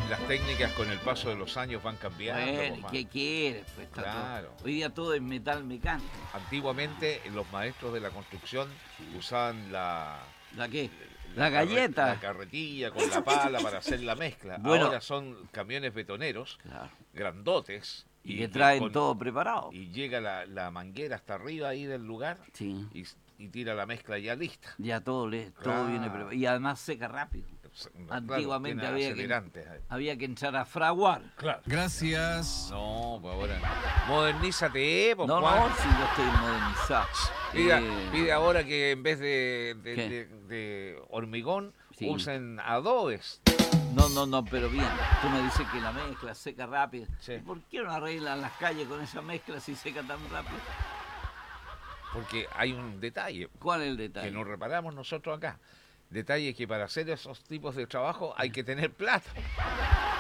las técnicas con el paso de los años van cambiando. Bueno, Pues, ¿qué quieres? Pues está claro. todo. Hoy día todo es metal mecánico. Antiguamente los maestros de la construcción usaban ¿La qué? La galleta. la carretilla con la pala para hacer la mezcla. Bueno. Ahora son camiones betoneros, Claro. grandotes. Y que traen con- todo preparado. Y llega la manguera hasta arriba ahí del lugar Sí. y tira la mezcla ya lista. Ya todo viene Claro. preparado. Y además seca rápido. Antiguamente Claro, había tiene acelerantes ahí. Había que entrar a fraguar. Claro. Gracias. No, pues ahora modernízate, pues, No, Juan. no, si yo estoy modernizado. Pide ahora que en vez de ¿Qué? de hormigón Sí. usen adobes. No, pero bien, tú me dices que la mezcla seca rápido. Sí. ¿Y por qué no arreglan las calles con esa mezcla si seca tan rápido? Porque hay un detalle ¿Cuál es el detalle? que no reparamos nosotros acá. Detalle que para hacer esos tipos de trabajo hay que tener plata.